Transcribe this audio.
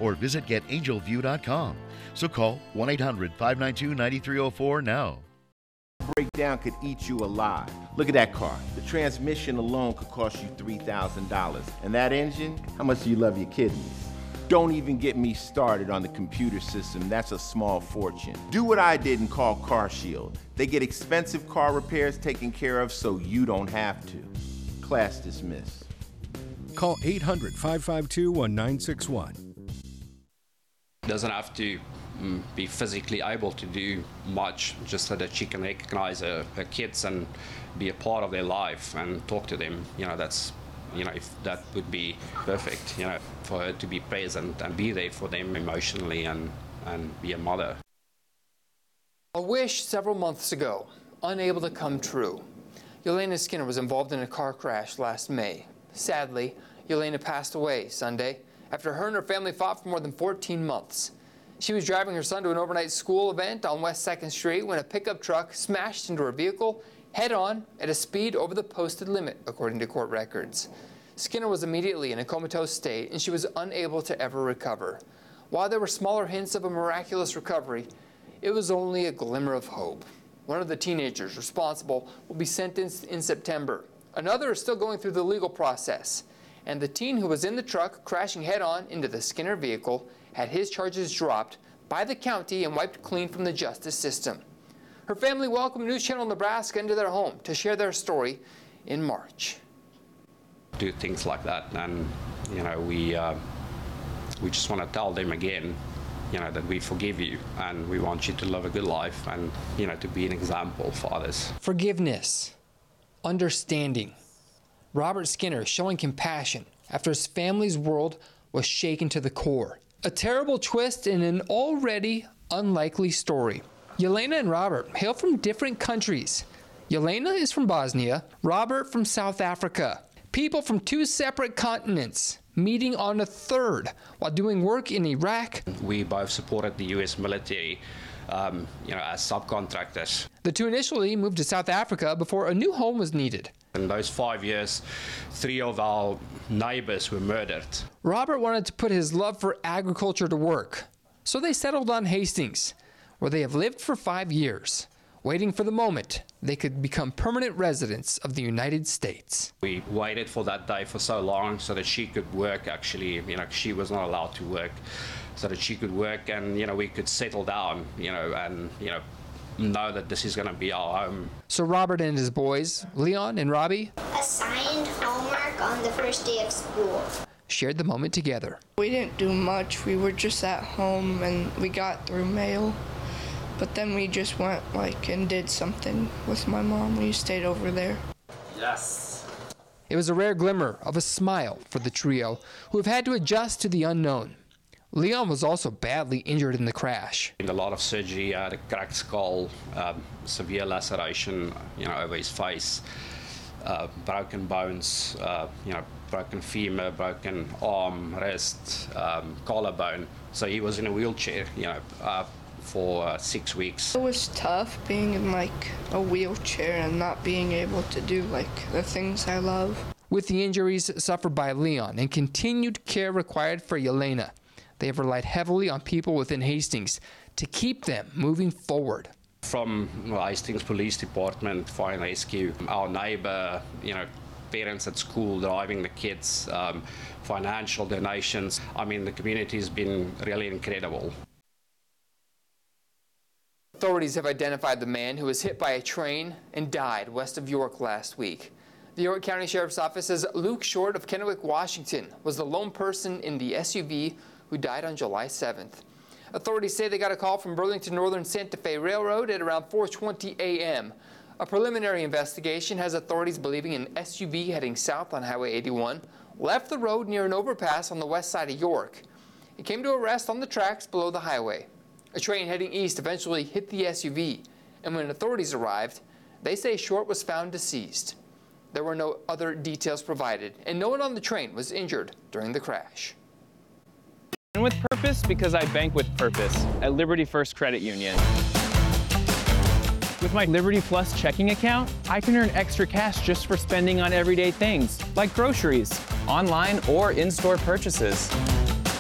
or visit getangelview.com. So call 1-800-592-9304 now. Breakdown could eat you alive. Look at that car. The transmission alone could cost you $3,000. And that engine, how much do you love your kidneys? Don't even get me started on the computer system. That's a small fortune. Do what I did and call CarShield. They get expensive car repairs taken care of so you don't have to. Class dismissed. Call 800-552-1961. Doesn't have to be physically able to do much, just so that she can recognize her kids and be a part of their life and talk to them. That's, if that would be perfect, for her to be present and be there for them emotionally and be a mother. A wish several months ago, unable to come true. Yelena Skinner was involved in a car crash last May. Sadly, Yelena passed away Sunday after her and her family fought for more than 14 months. She was driving her son to an overnight school event on West 2nd Street when a pickup truck smashed into her vehicle head-on at a speed over the posted limit, according to court records. Skinner was immediately in a comatose state, and she was unable to ever recover. While there were smaller hints of a miraculous recovery, it was only a glimmer of hope. One of the teenagers responsible will be sentenced in September. Another is still going through the legal process. And the teen who was in the truck crashing head-on into the Skinner vehicle had his charges dropped by the county and wiped clean from the justice system. Her family welcomed News Channel Nebraska into their home to share their story in March. Do things like that, and we just want to tell them again, that we forgive you and we want you to live a good life and to be an example for others. Forgiveness, understanding. Robert Skinner showing compassion after his family's world was shaken to the core. A terrible twist in an already unlikely story. Yelena and Robert hail from different countries. Yelena is from Bosnia, Robert from South Africa. People from two separate continents meeting on a third while doing work in Iraq. We both supported the U.S. military, as subcontractors. The two initially moved to South Africa before a new home was needed. In those 5 years, 3 of our neighbors were murdered. Robert wanted to put his love for agriculture to work, so they settled on Hastings, where they have lived for 5 years, waiting for the moment they could become permanent residents of the United States. We waited for that day for so long so that she could work, actually. She was not allowed to work, so that she could work and, we could settle down, and, know that this is going to be our home. So Robert and his boys, Leon and Robbie, assigned homework on the first day of school. Shared the moment together. We didn't do much. We were just at home and we got through mail. But then we just went and did something with my mom. We stayed over there. Yes. It was a rare glimmer of a smile for the trio who have had to adjust to the unknown. Leon was also badly injured in the crash. A lot of surgery, a cracked skull, severe laceration, over his face, broken bones, broken femur, broken arm, wrist, collarbone. So he was in a wheelchair, for 6 weeks. It was tough being in a wheelchair and not being able to do the things I love. With the injuries suffered by Leon and continued care required for Yelena, they have relied heavily on people within Hastings to keep them moving forward. From Hastings Police Department, Fire and Rescue, our neighbor, parents at school driving the kids, financial donations. The community has been really incredible. Authorities have identified the man who was hit by a train and died west of York last week. The York County Sheriff's Office says Luke Short of Kennewick, Washington, was the lone person in the SUV who died on July 7th. Authorities say they got a call from Burlington Northern Santa Fe Railroad at around 4:20 a.m. A preliminary investigation has authorities believing an SUV heading south on Highway 81 left the road near an overpass on the west side of York. It came to a rest on the tracks below the highway. A train heading east eventually hit the SUV, and when authorities arrived, they say Short was found deceased. There were no other details provided, and no one on the train was injured during the crash. And with purpose because I bank with purpose at Liberty First Credit Union. With my Liberty Plus checking account, I can earn extra cash just for spending on everyday things like groceries, online or in-store purchases.